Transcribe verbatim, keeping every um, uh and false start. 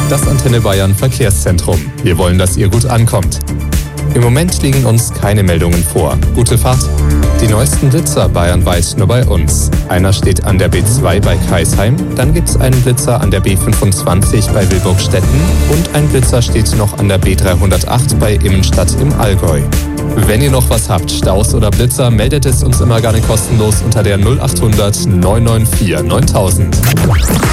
das Antenne Bayern Verkehrszentrum. Wir wollen, dass ihr gut ankommt. Im Moment liegen uns keine Meldungen vor. Gute Fahrt. Die neuesten Blitzer bayernweit nur bei uns. Einer steht an der B zwei bei Kaisheim, dann gibt es einen Blitzer an der B fünfundzwanzig bei Wilburgstetten und ein Blitzer steht noch an der B dreihundertacht bei Immenstadt im Allgäu. Wenn ihr noch was habt, Staus oder Blitzer, meldet es uns immer gerne kostenlos unter der null achthundert neun neun vier neuntausend.